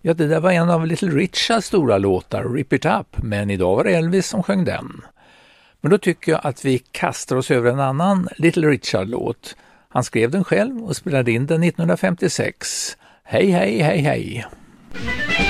Ja, det där var en av Little Richards stora låtar, Rip It Up, men idag var det Elvis som sjöng den. Men då tycker jag att vi kastar oss över en annan Little Richard-låt. Han skrev den själv och spelade in den 1956. Hej, hej, hej, hej.